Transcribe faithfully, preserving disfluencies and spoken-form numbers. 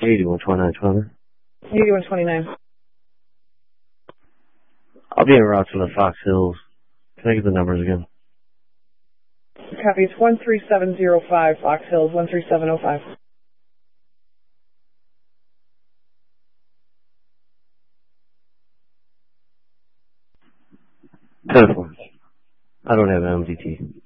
eighty-one twenty-nine twenty. eighty-one twenty-nine. I'll be en route to the Fox Hills. Can I get the numbers again? Copy. It's one three seven zero five, Fox Hills, one three seven zero five. Telephone. I don't have an M D T.